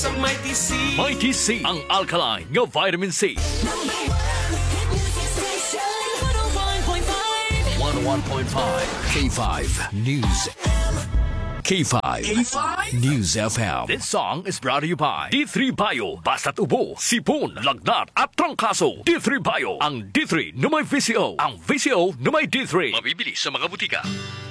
Sa Mighty C. Mighty C, ang alkaline nga vitamin C. 101.5 K5 News. K5 News FM. This song is brought to you by D3 Bio. Basta't ubo, sipon, lagnat at trangkaso. D3 Bio. Ang D3 na may VCO. Ang VCO na may D3. Mabibili sa mga butika.